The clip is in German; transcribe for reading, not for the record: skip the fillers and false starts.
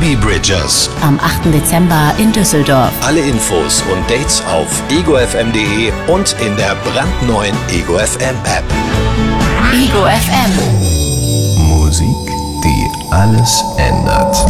Phoebe Bridgers. Am 8. Dezember in Düsseldorf. Alle Infos und Dates auf egofm.de und in der brandneuen Ego FM App. Ego FM. Musik, die alles ändert.